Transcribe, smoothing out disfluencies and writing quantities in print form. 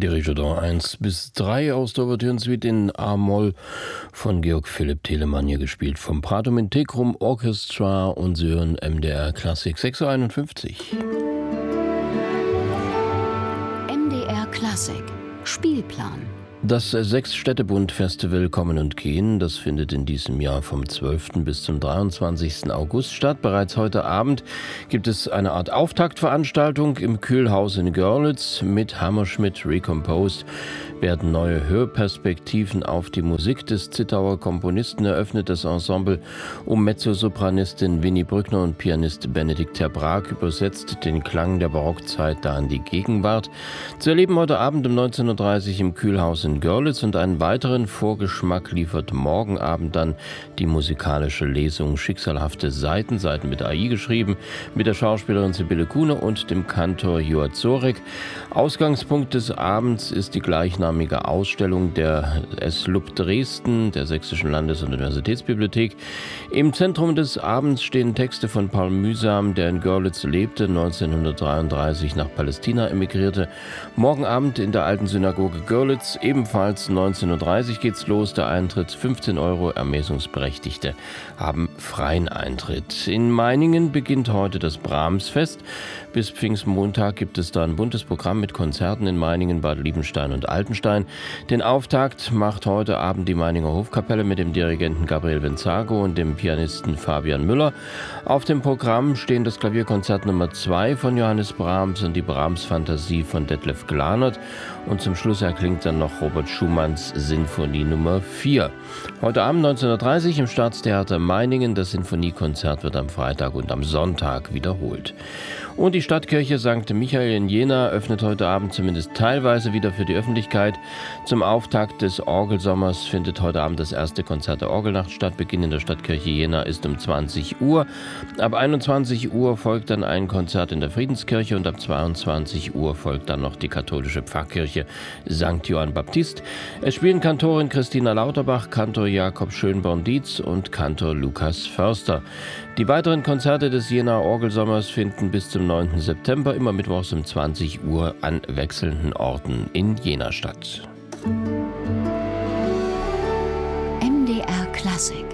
Die Regiodor 1 bis 3 aus der Ouvertürensuite in A-Moll von Georg Philipp Telemann, hier gespielt vom Pratum Integrum Orchestra, und Sie hören MDR Klassik 6:51. MDR Klassik Spielplan. Das Sechs-Städtebund-Festival Kommen und Gehen, das findet in diesem Jahr vom 12. bis zum 23. August statt. Bereits heute Abend gibt es eine Art Auftaktveranstaltung im Kühlhaus in Görlitz. Mit Hammerschmidt Recomposed werden neue Hörperspektiven auf die Musik des Zittauer Komponisten eröffnet. Das Ensemble um Mezzosopranistin Winnie Brückner und Pianist Benedikt Terbraak übersetzt den Klang der Barockzeit da in die Gegenwart. Zu erleben heute Abend um 19:30 Uhr im Kühlhaus in Görlitz, und einen weiteren Vorgeschmack liefert morgen Abend dann die musikalische Lesung Schicksalhafte Seiten mit AI geschrieben, mit der Schauspielerin Sibylle Kuhne und dem Kantor Joa Zorek. Ausgangspunkt des Abends ist die gleichnamige Ausstellung der SLUB Dresden, der Sächsischen Landes- und Universitätsbibliothek. Im Zentrum des Abends stehen Texte von Paul Mühsam, der in Görlitz lebte, 1933 nach Palästina emigrierte. Morgen Abend in der Alten Synagoge Görlitz, ebenfalls 19:30 Uhr geht's los. Der Eintritt 15 Euro, Ermessungsberechtigte haben freien Eintritt. In Meiningen beginnt heute das Brahmsfest. Bis Pfingstmontag gibt es da ein buntes Programm mit Konzerten in Meiningen, Bad Liebenstein und Altenstein. Den Auftakt macht heute Abend die Meininger Hofkapelle mit dem Dirigenten Gabriel Venzago und dem Pianisten Fabian Müller. Auf dem Programm stehen das Klavierkonzert Nummer 2 von Johannes Brahms und die Brahms-Fantasie von Detlef Glanert. Und zum Schluss erklingt dann noch Robert Schumanns Sinfonie Nummer 4. Heute Abend 19:30 Uhr im Staatstheater Meiningen. Das Sinfoniekonzert wird am Freitag und am Sonntag wiederholt. Und die Stadtkirche St. Michael in Jena öffnet heute Abend zumindest teilweise wieder für die Öffentlichkeit. Zum Auftakt des Orgelsommers findet heute Abend das erste Konzert der Orgelnacht statt. Beginn in der Stadtkirche Jena ist um 20 Uhr. Ab 21 Uhr folgt dann ein Konzert in der Friedenskirche und ab 22 Uhr folgt dann noch die katholische Pfarrkirche St. Johann Baptist. Es spielen Kantorin Christina Lauterbach, Kantor Jakob Schönborn-Dietz und Kantor Lukas Förster. Die weiteren Konzerte des Jena Orgelsommers finden bis zum 9. September immer mittwochs um 20 Uhr an wechselnden Orten in Jena statt. MDR Klassik.